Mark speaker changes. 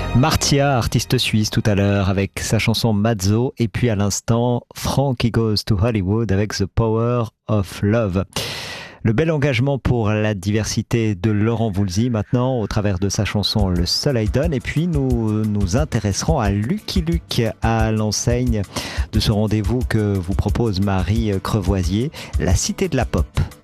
Speaker 1: Martia, artiste suisse tout à l'heure avec sa chanson Mazzo et puis à l'instant Frankie Goes to Hollywood avec The Power of Love. Le bel engagement pour la diversité de Laurent Voulzy maintenant au travers de sa chanson Le Soleil donne et puis nous nous intéresserons à Lucky Luke à l'enseigne de ce rendez-vous que vous propose Marie Crevoisier, la Cité de la Pop.